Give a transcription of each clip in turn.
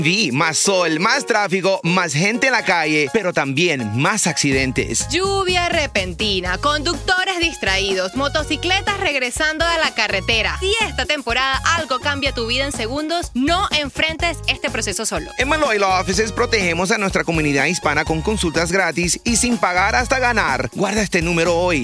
Vi más sol, más tráfico, más gente en la calle, pero también más accidentes. Lluvia repentina, conductores distraídos, motocicletas regresando a la carretera. Si esta temporada algo cambia tu vida en segundos, no enfrentes este proceso solo. En Malloy Law Offices protegemos a nuestra comunidad hispana con consultas gratis y sin pagar hasta ganar. Guarda este número hoy,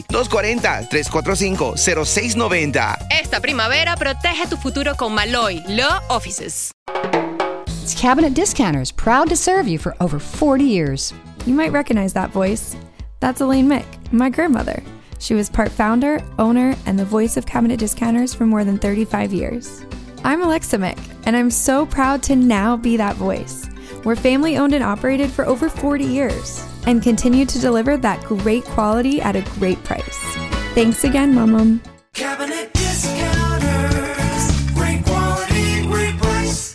240-345-0690. Esta primavera protege tu futuro con Malloy Law Offices. It's Cabinet Discounters, proud to serve you for over 40 years. You might recognize that voice. That's Elaine Mick, my grandmother. She was part founder, owner, and the voice of Cabinet Discounters for more than 35 years. I'm Alexa Mick, and I'm so proud to now be that voice. We're family owned and operated for over 40 years and continue to deliver that great quality at a great price. Thanks again, Mom. Cabinet Discounters, great quality, great price.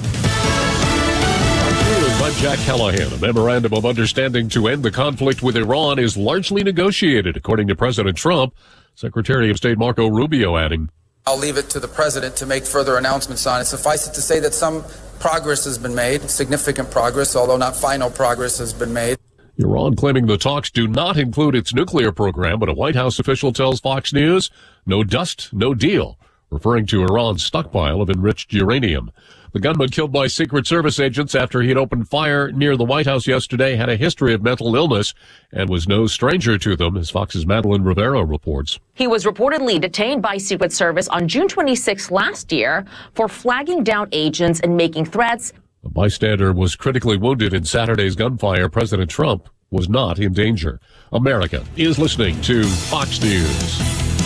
By Jack Callahan, a memorandum of understanding to end the conflict with Iran is largely negotiated, according to President Trump. Secretary of State Marco Rubio adding, I'll leave it to the president to make further announcements on it. Suffice it to say that some progress has been made, significant progress, although not final progress has been made. Iran claiming the talks do not include its nuclear program, but a White House official tells Fox News, no dust, no deal, referring to Iran's stockpile of enriched uranium. The gunman killed by Secret Service agents after he had opened fire near the White House yesterday had a history of mental illness and was no stranger to them, as Fox's Madeline Rivera reports. He was reportedly detained by Secret Service on June 26 last year for flagging down agents and making threats. A bystander was critically wounded in Saturday's gunfire. President Trump was not in danger. America is listening to Fox News.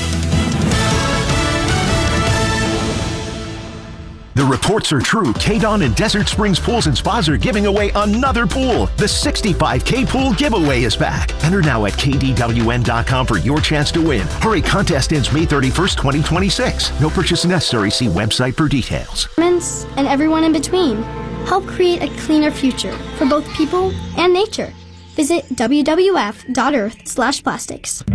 The reports are true. KDON and Desert Springs Pools and Spas are giving away another pool. The 65K Pool Giveaway is back. Enter now at KDWN.com for your chance to win. Hurry, contest ends May 31st, 2026. No purchase necessary. See website for details. And everyone in between. Help create a cleaner future for both people and nature. Visit wwf.earth/plastics.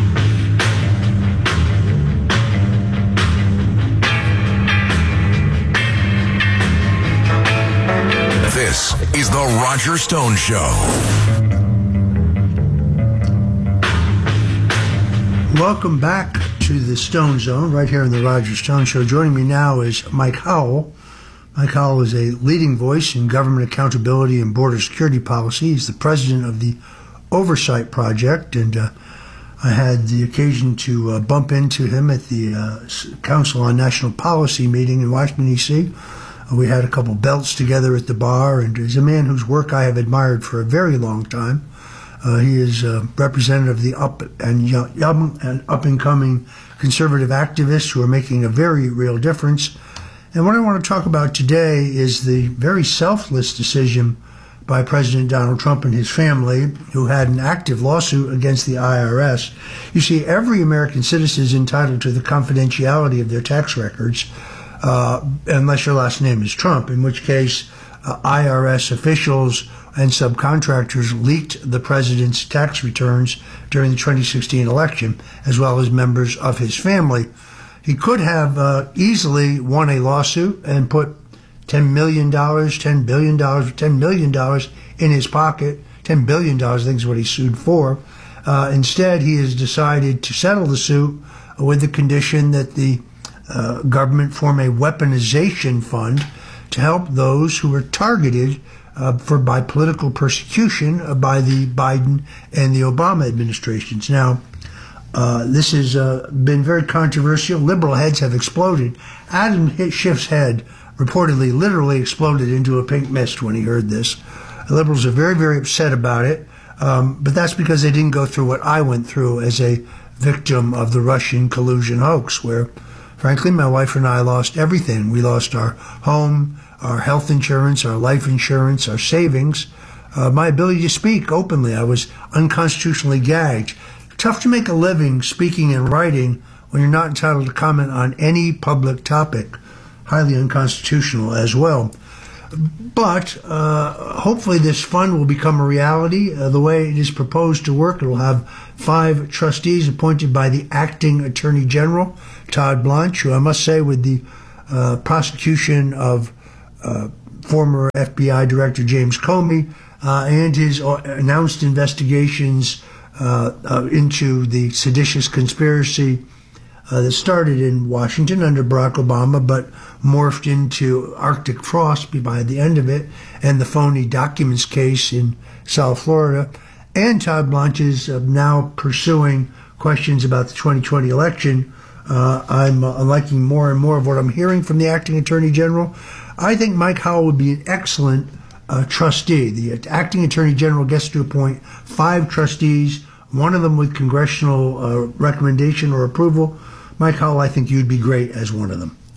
This is The Roger Stone Show. Welcome back to the Stone Zone, right here in The Roger Stone Show. Joining me now is Mike Howell. Mike Howell is a leading voice in government accountability and border security policy. He's the president of the Oversight Project, and I had the occasion to bump into him at the Council on National Policy meeting in Washington, D.C. We had a couple belts together at the bar, and he's a man whose work I have admired for a very long time. He is representative of the young and up-and-coming conservative activists who are making a very real difference. And what I want to talk about today is the very selfless decision by President Donald Trump and his family, who had an active lawsuit against the IRS. You see, every American citizen is entitled to the confidentiality of their tax records, unless your last name is Trump, in which case IRS officials and subcontractors leaked the president's tax returns during the 2016 election, as well as members of his family. He could have easily won a lawsuit and put $10 million, $10 billion, $10 million in his pocket. $10 billion, I think, is what he sued for. Instead, he has decided to settle the suit with the condition that the government form a weaponization fund to help those who were targeted by political persecution by the Biden and the Obama administrations. Now, this has been very controversial. Liberal heads have exploded. Adam Schiff's head reportedly literally exploded into a pink mist when he heard this. The liberals are very, very upset about it, but that's because they didn't go through what I went through as a victim of the Russian collusion hoax, where, frankly, my wife and I lost everything. We lost our home, our health insurance, our life insurance, our savings, my ability to speak openly. I was unconstitutionally gagged. Tough to make a living speaking and writing when you're not entitled to comment on any public topic. Highly unconstitutional as well. But hopefully this fund will become a reality. The way it is proposed to work, it will have 5 trustees appointed by the acting Attorney General, Todd Blanche, who I must say, with the prosecution of former FBI Director James Comey and his announced investigations into the seditious conspiracy that started in Washington under Barack Obama, but morphed into Arctic frost by the end of it, and the phony documents case in South Florida, and Todd Blanche's now pursuing questions about the 2020 election. I'm liking more and more of what I'm hearing from the acting attorney general. I think Mike Howell would be an excellent trustee. The acting attorney general gets to appoint 5 trustees, one of them with congressional recommendation or approval. Mike Howell, I think you'd be great as one of them.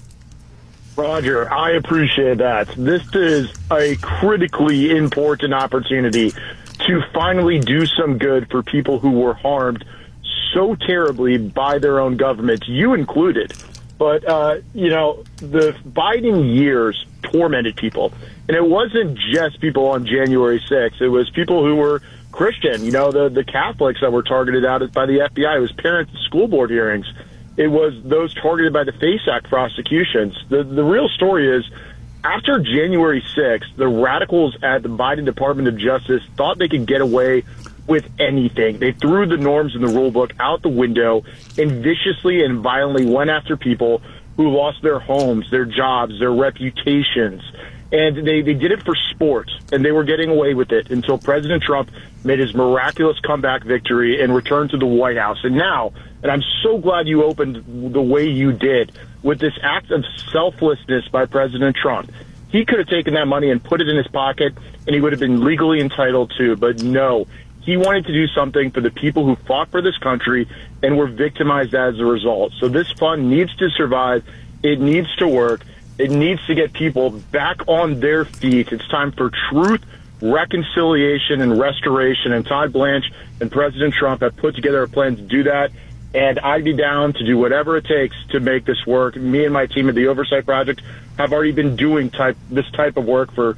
Roger, I appreciate that. This is a critically important opportunity to finally do some good for people who were harmed so terribly by their own government, you included. But, the Biden years tormented people. And it wasn't just people on January 6th. It was people who were Christian, the Catholics that were targeted out by the FBI. It was parents at school board hearings. It was those targeted by the FACE Act prosecutions. The real story is, after January 6th, the radicals at the Biden Department of Justice thought they could get away with anything. They threw the norms in the rule book out the window and viciously and violently went after people who lost their homes, their jobs, their reputations. And they did it for sport, and they were getting away with it until President Trump made his miraculous comeback victory and returned to the White House. And now, and I'm so glad you opened the way you did, with this act of selflessness by President Trump. He could have taken that money and put it in his pocket, and he would have been legally entitled to. But no, he wanted to do something for the people who fought for this country and were victimized as a result. So this fund needs to survive. It needs to work. It needs to get people back on their feet. It's time for truth, reconciliation, and restoration. And Todd Blanche and President Trump have put together a plan to do that. And I'd be down to do whatever it takes to make this work. Me and my team at the Oversight Project have already been doing this type of work for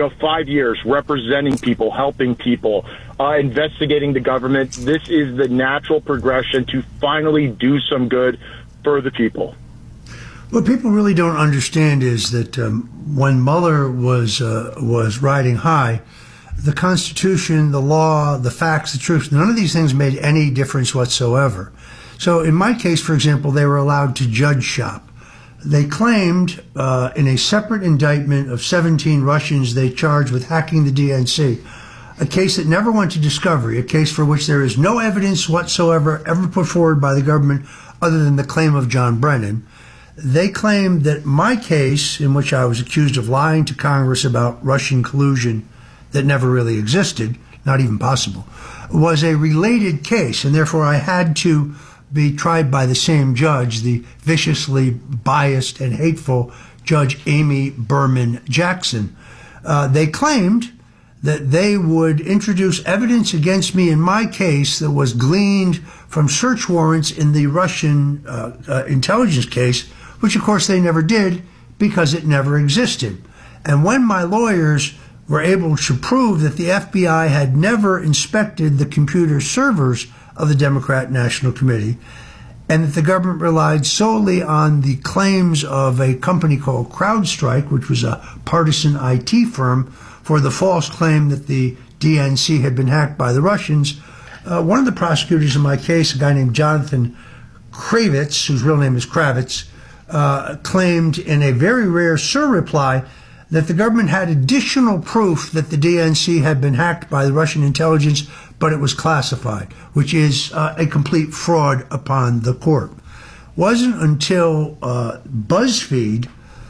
5 years, representing people, helping people, investigating the government. This is the natural progression to finally do some good for the people. What people really don't understand is that when Mueller was riding high, the Constitution, the law, the facts, the truth, none of these things made any difference whatsoever. So in my case, for example, they were allowed to judge shop. They claimed in a separate indictment of 17 Russians they charged with hacking the DNC, a case that never went to discovery, a case for which there is no evidence whatsoever ever put forward by the government other than the claim of John Brennan. They claimed that my case, in which I was accused of lying to Congress about Russian collusion that never really existed, not even possible, was a related case, and therefore I had to be tried by the same judge, the viciously biased and hateful Judge Amy Berman Jackson. They claimed that they would introduce evidence against me in my case that was gleaned from search warrants in the Russian intelligence case, which of course they never did because it never existed. And when my lawyers were able to prove that the FBI had never inspected the computer servers of the Democrat National Committee, and that the government relied solely on the claims of a company called CrowdStrike, which was a partisan IT firm, for the false claim that the DNC had been hacked by the Russians, one of the prosecutors in my case, a guy named Jonathan Kravitz, whose real name is Kravitz, claimed in a very rare surreply that the government had additional proof that the DNC had been hacked by the Russian intelligence, but it was classified, which is a complete fraud upon the court. Wasn't until BuzzFeed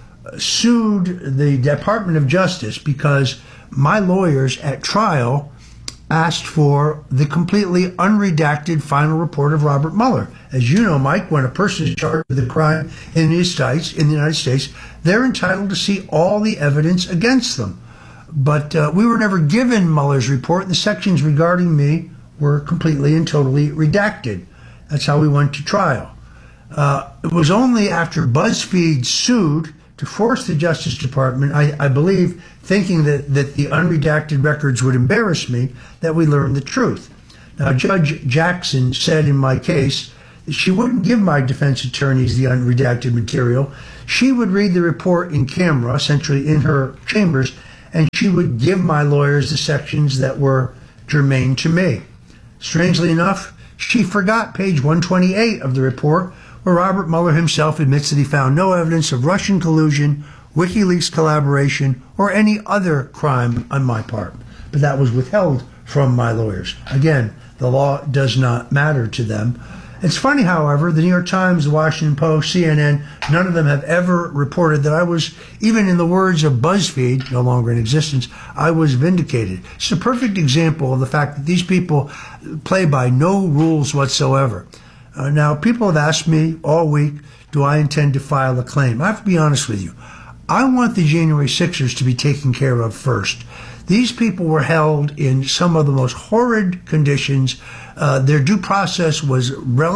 sued the Department of Justice because my lawyers at trial asked for the completely unredacted final report of Robert Mueller. As you know, Mike, when a person is charged with a crime in the United States, they're entitled to see all the evidence against them. But we were never given Mueller's report. The sections regarding me were completely and totally redacted. That's how we went to trial. It was only after BuzzFeed sued to force the Justice Department, I believe, thinking that the unredacted records would embarrass me, that we learned the truth. Now, Judge Jackson said in my case She wouldn't give my defense attorneys the unredacted material. She would read the report in camera, essentially in her chambers, and she would give my lawyers the sections that were germane to me. Strangely enough, she forgot page 128 of the report, where Robert Mueller himself admits that he found no evidence of Russian collusion, WikiLeaks collaboration, or any other crime on my part. But that was withheld from my lawyers. Again, the law does not matter to them. It's funny, however, the New York Times, the Washington Post, CNN, none of them have ever reported that I was, even in the words of BuzzFeed, no longer in existence, I was vindicated. It's a perfect example of the fact that these people play by no rules whatsoever. Now, people have asked me all week, do I intend to file a claim? I have to be honest with you. I want the January 6ers to be taken care of first. These people were held in some of the most horrid conditions. Their due process was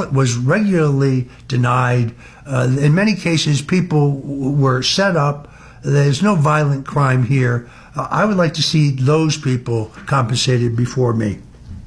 regularly denied. In many cases, people were set up. There's no violent crime here. I would like to see those people compensated before me.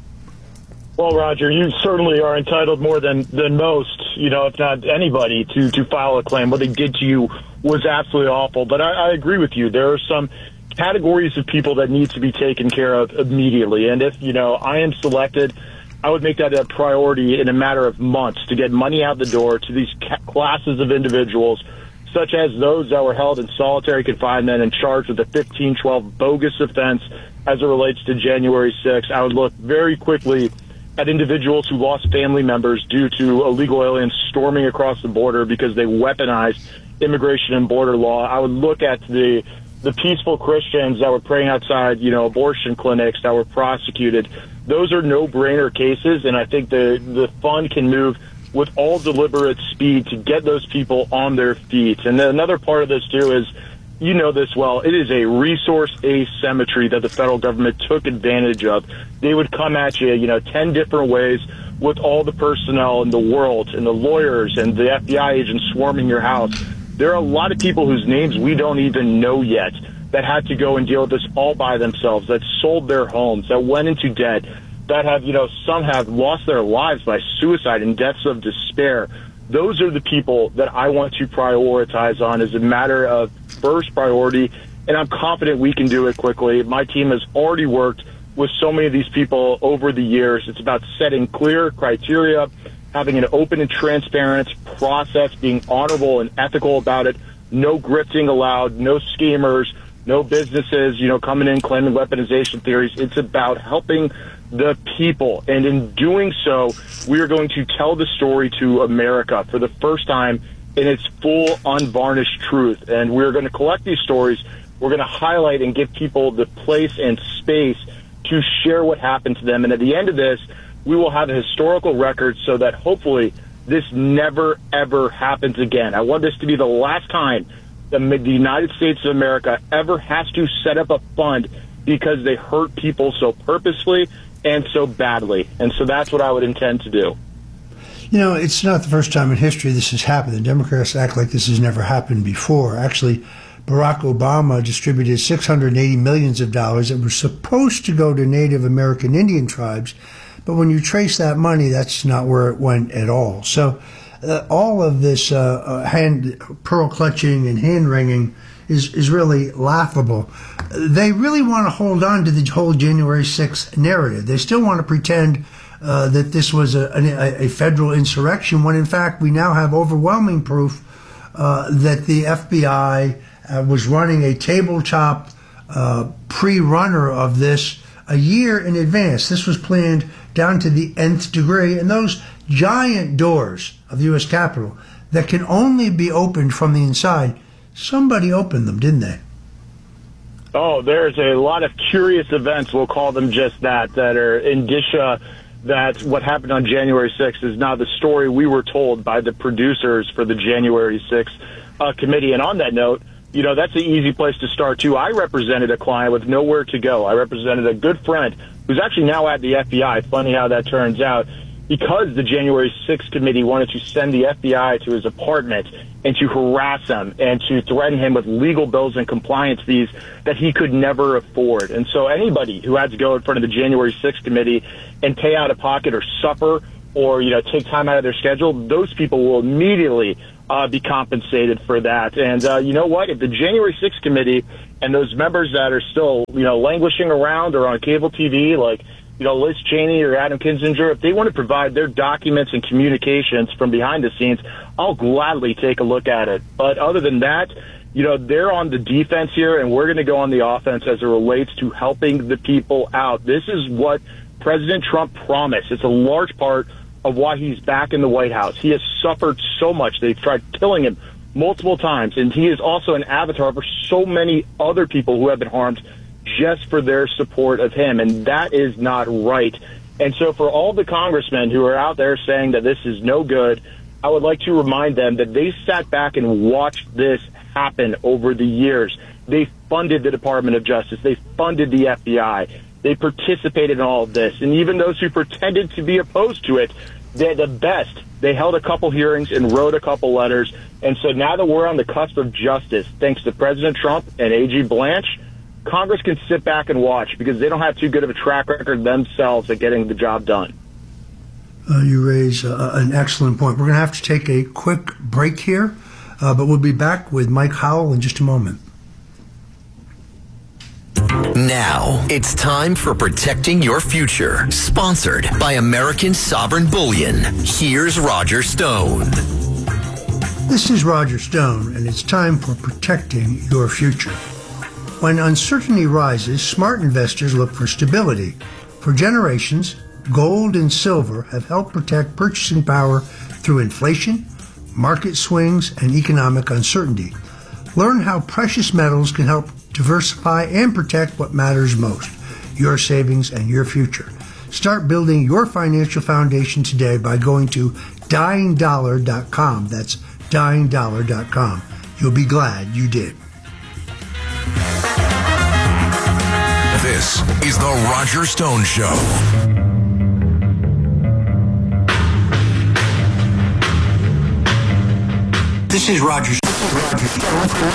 Well, Roger, you certainly are entitled more than most, if not anybody, to file a claim. What they did to you was absolutely awful. But I agree with you. There are some categories of people that need to be taken care of immediately. And if, I am selected, I would make that a priority in a matter of months to get money out the door to these classes of individuals, such as those that were held in solitary confinement and charged with a 1512 bogus offense as it relates to January 6th. I would look very quickly at individuals who lost family members due to illegal aliens storming across the border because they weaponized immigration and border law. I would look at the peaceful Christians that were praying outside, abortion clinics that were prosecuted. Those are no-brainer cases, and I think the fund can move with all deliberate speed to get those people on their feet. And then another part of this, too, is, you know this well, it is a resource asymmetry that the federal government took advantage of. They would come at you, 10 different ways with all the personnel in the world and the lawyers and the FBI agents swarming your house. There are a lot of people whose names we don't even know yet that had to go and deal with this all by themselves, that sold their homes, that went into debt, that have, some have lost their lives by suicide and deaths of despair. Those are the people that I want to prioritize on as a matter of first priority, and I'm confident we can do it quickly. My team has already worked with so many of these people over the years. It's about setting clear criteria, having an open and transparent process, being honorable and ethical about it, no grifting allowed, no schemers, no businesses, coming in claiming weaponization theories. It's about helping the people. And in doing so, we are going to tell the story to America for the first time in its full, unvarnished truth. And we're going to collect these stories. We're going to highlight and give people the place and space to share what happened to them. And at the end of this, we will have a historical record so that hopefully this never, ever happens again. I want this to be the last time the United States of America ever has to set up a fund because they hurt people so purposefully and so badly. And so that's what I would intend to do. It's not the first time in history this has happened. The Democrats act like this has never happened before. Actually, Barack Obama distributed $680 million that were supposed to go to Native American Indian tribes, but when you trace that money, that's not where it went at all. So all of this pearl clutching and hand wringing is really laughable. They really want to hold on to the whole January 6th narrative. They still want to pretend that this was a federal insurrection, when in fact we now have overwhelming proof that the FBI was running a tabletop pre-runner of this a year in advance. This was planned down to the nth degree, and those giant doors of the U.S. Capitol that can only be opened from the inside, somebody opened them, didn't they? Oh, there's a lot of curious events, we'll call them just that are indicia that what happened on January 6th is now the story we were told by the producers for the January 6th committee. And on that note, that's an easy place to start, too. I represented a client with nowhere to go. I represented a good friend who's actually now at the FBI. Funny how that turns out. Because the January 6th committee wanted to send the FBI to his apartment and to harass him and to threaten him with legal bills and compliance fees that he could never afford. And so anybody who had to go in front of the January 6th committee and pay out of pocket or suffer or, take time out of their schedule, those people will immediately be compensated for that. And you know what? If the January 6th committee and those members that are still, languishing around or on cable TV, like, Liz Cheney or Adam Kinzinger, if they want to provide their documents and communications from behind the scenes, I'll gladly take a look at it. But other than that, they're on the defense here, and we're going to go on the offense as it relates to helping the people out. This is what President Trump promised. It's a large part of why he's back in the White House. He has suffered so much. They've tried killing him multiple times, and he is also an avatar for so many other people who have been harmed just for their support of him, and that is not right. And so for all the congressmen who are out there saying that this is no good, I would like to remind them that they sat back and watched this happen over the years. They funded the Department of Justice. They funded the FBI. They participated in all of this. And even those who pretended to be opposed to it, they're the best. They held a couple hearings and wrote a couple letters. And so now that we're on the cusp of justice, thanks to President Trump and AG Blanche, Congress can sit back and watch because they don't have too good of a track record themselves at getting the job done. You raise an excellent point. We're going to have to take a quick break here, but we'll be back with Mike Howell in just a moment. Now, it's time for Protecting Your Future, sponsored by American Sovereign Bullion. Here's Roger Stone. This is Roger Stone, and it's time for Protecting Your Future. When uncertainty rises, smart investors look for stability. For generations, gold and silver have helped protect purchasing power through inflation, market swings, and economic uncertainty. Learn how precious metals can help diversify and protect what matters most, your savings and your future. Start building your financial foundation today by going to dyingdollar.com. That's dyingdollar.com. You'll be glad you did. This is The Roger Stone Show. This is Roger Stone.